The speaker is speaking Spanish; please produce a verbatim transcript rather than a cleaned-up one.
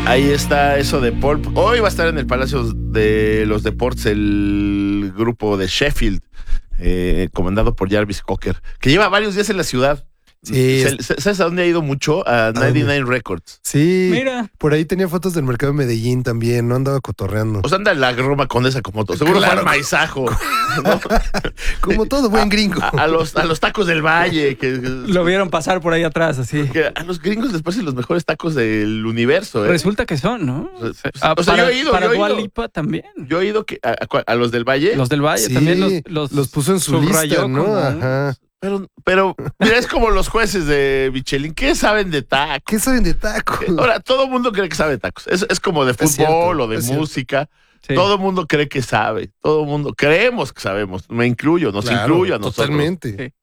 Ahí está eso de Paul. Hoy va a estar en el Palacio de los Deportes el grupo de Sheffield, eh, comandado por Jarvis Cocker, que lleva varios días en la ciudad. Sí. ¿Sabes a dónde ha ido mucho? A noventa y nueve Records. Sí. Mira. Por ahí tenía fotos del mercado de Medellín también, no andaba cotorreando. O sea, anda en la Roma Condesa como todo. Seguro Claro. fue al maizajo. ¿No? Como todo buen gringo. A, a, los, a los tacos del Valle. Que, Lo vieron pasar por ahí atrás, así. que a los gringos les parecen los mejores tacos del universo. ¿eh? Resulta que son, ¿no? O sea, Ah, o sea, para, yo he ido, para yo he Dua ido. Lipa también. Yo he ido que, a, a, a los del Valle. Los del Valle Sí, también los, los, los puso en su subrayó lista, ¿no? como- Ajá. Pero, pero, mira, es como los jueces de Michelin. ¿Qué saben de tacos? ¿Qué saben de tacos? Ahora, todo el mundo cree que sabe de tacos. Es, es como de fútbol cierto, o de es cierto. música. Sí. Todo el mundo cree que sabe. Todo el mundo creemos que sabemos. Me incluyo, nos Claro, incluyo a nosotros. totalmente. Sí.